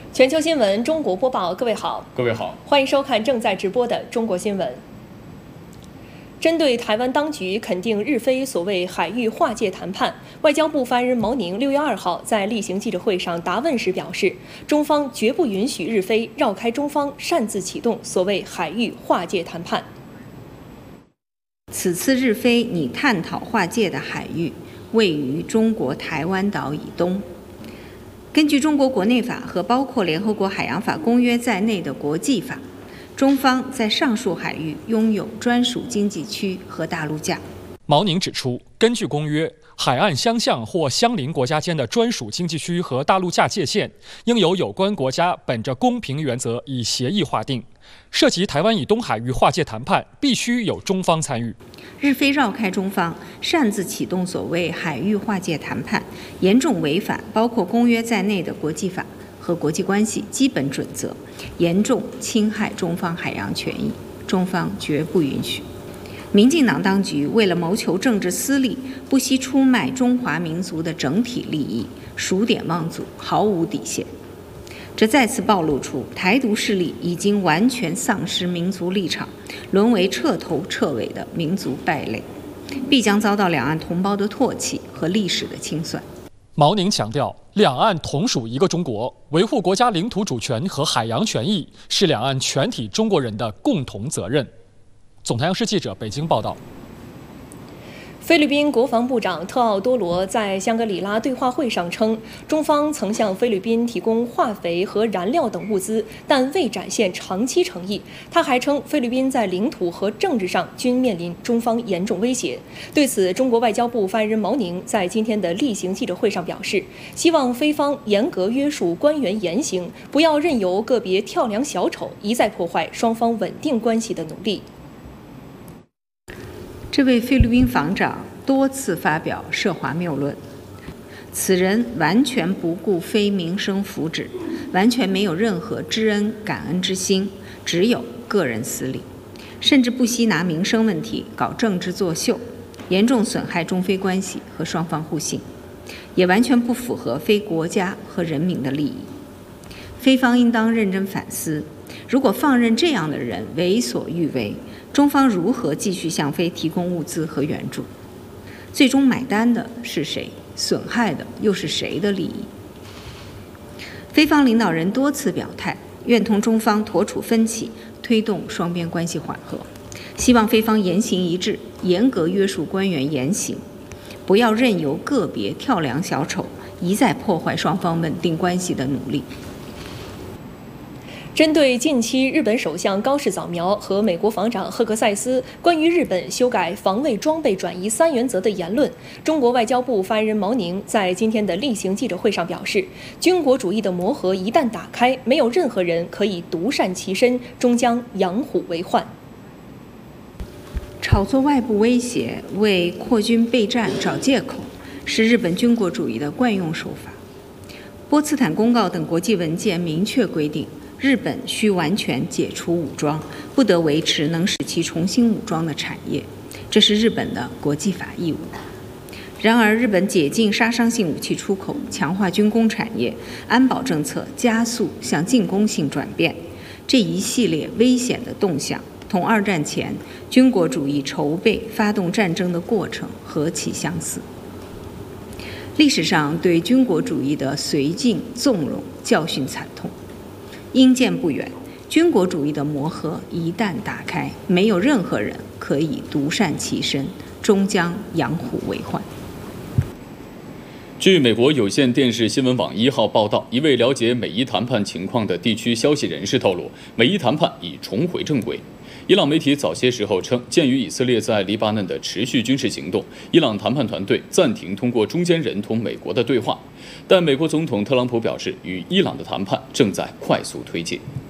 全球新闻中国播报，各位好，欢迎收看正在直播的中国新闻。针对台湾当局肯定日菲所谓海域划界谈判，外交部发言人毛宁6月2号在例行记者会上答问时表示，中方绝不允许日菲绕开中方擅自启动所谓海域划界谈判。 此次日菲拟探讨划界的海域位于中国台湾岛以东。根据中国国内法和包括联合国海洋法公约在内的国际法，中方在上述海域拥有专属经济区和大陆架。 毛宁指出，根据公约，海岸相向或相邻国家间的专属经济区和大陆架界限，应由有关国家本着公平原则以协议划定。涉及台湾以东海域划界谈判，必须有中方参与。 日菲绕开中方，擅自启动所谓海域划界谈判，严重违反包括公约在内的国际法和国际关系基本准则，严重侵害中方海洋权益，中方绝不允许。民进党当局为了谋求政治私利，不惜出卖中华民族的整体利益，数典忘祖，毫无底线。这再次暴露出台独势力已经完全丧失民族立场，沦为彻头彻尾的民族败类，必将遭到两岸同胞的唾弃和历史的清算。 毛宁强调，两岸同属一个中国，维护国家领土主权和海洋权益是两岸全体中国人的共同责任。总台央视记者北京报道。 菲律宾国防部长特奥多罗在香格里拉对话会上称，中方曾向菲律宾提供化肥和燃料等物资，但未展现长期诚意。他还称，菲律宾在领土和政治上均面临中方严重威胁。对此，中国外交部发言人毛宁在今天的例行记者会上表示，希望菲方严格约束官员言行，不要任由个别跳梁小丑一再破坏双方稳定关系的努力。 这位菲律宾防长多次发表涉华谬论，此人完全不顾非民生福祉，完全没有任何知恩感恩之心，只有个人私利，甚至不惜拿民生问题搞政治作秀，严重损害中菲关系和双方互信，也完全不符合非国家和人民的利益。菲方应当认真反思，如果放任这样的人为所欲为，中方如何继续向菲提供物资和援助？最终买单的是谁？损害的又是谁的利益？菲方领导人多次表态，愿同中方妥处分歧，推动双边关系缓和，希望菲方言行一致，严格约束官员言行，不要任由个别跳梁小丑一再破坏双方稳定关系的努力。 针对近期日本首相高市早苗和美国防长赫克塞斯关于日本修改防卫装备转移3原则的言论，中国外交部发言人毛宁在今天的例行记者会上表示，军国主义的魔盒一旦打开，没有任何人可以独善其身，终将养虎为患。 炒作外部威胁，为扩军备战找借口，是日本军国主义的惯用手法。波茨坦公告等国际文件明确规定，日本需完全解除武装，不得维持能使其重新武装的产业，这是日本的国际法义务。然而，日本解禁杀伤性武器出口，强化军工产业，安保政策加速向进攻性转变，这一系列危险的动向，同二战前军国主义筹备发动战争的过程何其相似。历史上对军国主义的绥靖纵容教训惨痛。因见不远，军国主义的魔盒一旦打开，没有任何人可以独善其身，终将养虎为患。 据美国有线电视新闻网1号报道，一位了解美伊谈判情况的地区消息人士透露，美伊谈判已重回正轨。伊朗媒体早些时候称，鉴于以色列在黎巴嫩的持续军事行动，伊朗谈判团队暂停通过中间人同美国的对话。但美国总统特朗普表示，与伊朗的谈判正在快速推进。